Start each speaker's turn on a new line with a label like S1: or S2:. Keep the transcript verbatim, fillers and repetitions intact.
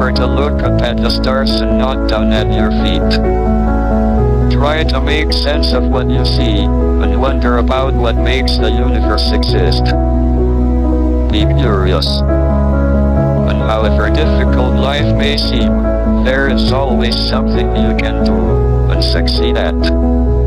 S1: Remember to look up at the stars and not down at your feet. Try to make sense of what you see, and wonder about what makes the universe exist. Be curious. And however difficult life may seem, there is always something you can do and succeed at.